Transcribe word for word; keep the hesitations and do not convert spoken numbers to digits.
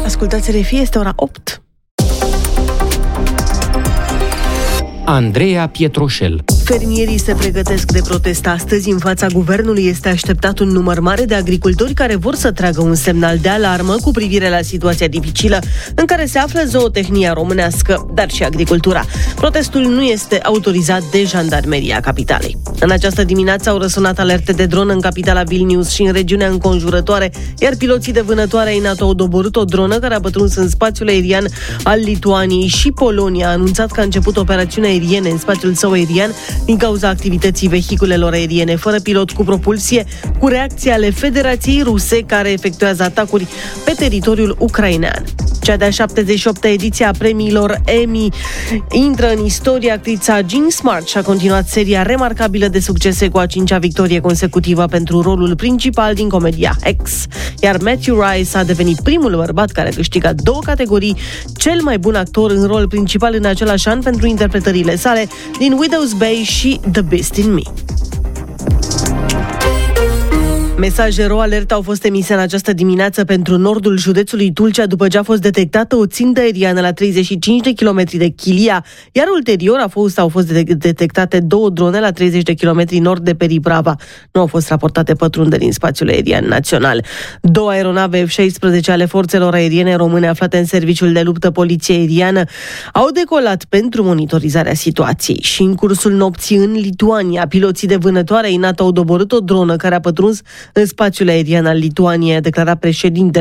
Ascultați R F I, este ora opt. Andreea Pietroșel. Fermierii se pregătesc de protest astăzi. În fața guvernului este așteptat un număr mare de agricultori care vor să tragă un semnal de alarmă cu privire la situația dificilă în care se află zootehnia românească, dar și agricultura. Protestul nu este autorizat de Jandarmeria Capitalei. În această dimineață au răsunat alerte de dron în capitala Vilnius și în regiunea înconjurătoare, iar piloții de vânătoare ai NATO au doborât o dronă care a pătruns în spațiul aerian al Lituaniei. Și Polonia a anunțat că a început operațiuni aeriene în spațiul său aerian din cauza activității vehiculelor aeriene fără pilot cu propulsie, cu reacții ale Federației Ruse, care efectuează atacuri pe teritoriul ucrainean. Cea de-a șaptezeci și opta ediție a premiilor Emmy intră în istorie. Actrița Jean Smart și-a continuat seria remarcabilă de succese cu a cincea victorie consecutivă pentru rolul principal din comedia X, iar Matthew Rice a devenit primul bărbat care a câștigat două categorii, cel mai bun actor în rol principal în același an pentru interpretările sale din Widow's Bay și The Beast in Me. Mesaje ro alerte au fost emise în această dimineață pentru nordul județului Tulcea după ce a fost detectată o țintă aeriană la treizeci și cinci de kilometri de Chilia, iar ulterior a fost, au fost detectate două drone la treizeci de kilometri nord de Periprava. Nu au fost raportate pătrunderi în spațiul aerian național. Două aeronave F șaisprezece ale forțelor aeriene române aflate în serviciul de luptă poliție aeriană au decolat pentru monitorizarea situației. Și în cursul nopții în Lituania, piloții de vânătoare ai NATO au doborât o dronă care a pătruns în spațiul aerian al Lituaniei, a declarat președintele